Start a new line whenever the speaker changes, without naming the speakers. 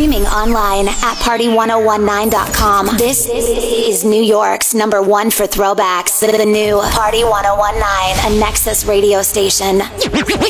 streaming online at party1019.com. This is New York's #1 for throwbacks. The new Party 1019, a Nexus radio station.